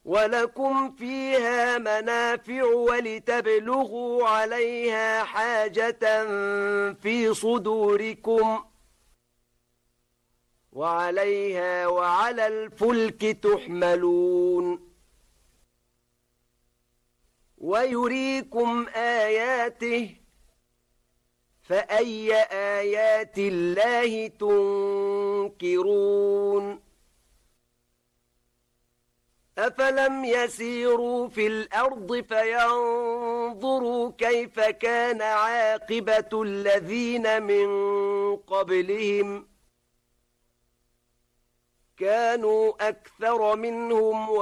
ولكم فيها منافع ولتبلغوا عليها حاجة في صدوركم وعليها وعلى الفلك تحملون ويريكم آياته فأي آيات الله تنكرون أفلم يسيروا في الأرض فينظروا كيف كان عاقبة الذين من قبلهم كانوا أكثر منهم